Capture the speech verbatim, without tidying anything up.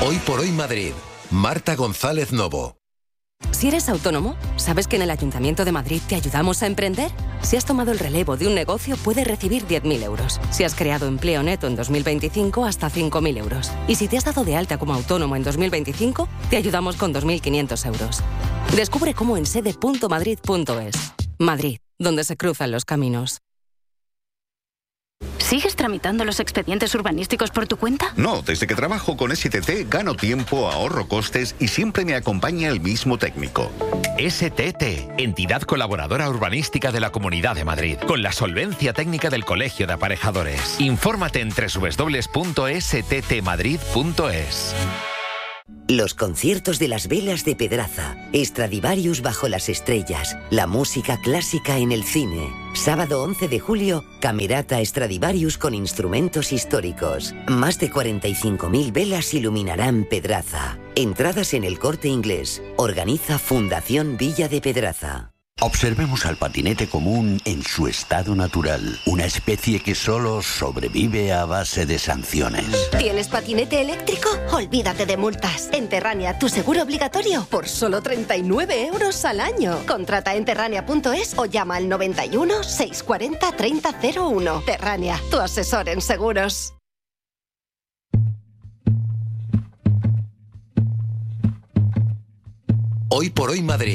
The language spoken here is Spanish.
Hoy por hoy Madrid. Marta González Novo. Si eres autónomo, ¿sabes que en el Ayuntamiento de Madrid te ayudamos a emprender? Si has tomado el relevo de un negocio, puedes recibir diez mil euros. Si has creado empleo neto en dos mil veinticinco, hasta cinco mil euros. Y si te has dado de alta como autónomo en dos mil veinticinco, te ayudamos con dos mil quinientos euros. Descubre cómo en sede punto madrid punto es. Madrid, donde se cruzan los caminos. ¿Sigues tramitando los expedientes urbanísticos por tu cuenta? No, desde que trabajo con S T T gano tiempo, ahorro costes y siempre me acompaña el mismo técnico. S T T, entidad colaboradora urbanística de la Comunidad de Madrid, con la solvencia técnica del Colegio de Aparejadores. Infórmate en doble u doble u doble u punto s t t madrid punto es. Los conciertos de las velas de Pedraza, Stradivarius bajo las estrellas, la música clásica en el cine. Sábado once de julio, Camerata Stradivarius con instrumentos históricos. Más de cuarenta y cinco mil velas iluminarán Pedraza. Entradas en El Corte Inglés. Organiza Fundación Villa de Pedraza. Observemos al patinete común en su estado natural, una especie que solo sobrevive a base de sanciones. ¿Tienes patinete eléctrico? Olvídate de multas. En Terrania, tu seguro obligatorio por solo treinta y nueve euros al año. Contrata en terrania punto es o llama al noventa y uno, seiscientos cuarenta, treinta cero uno. Terrania, tu asesor en seguros. Hoy por hoy Madrid.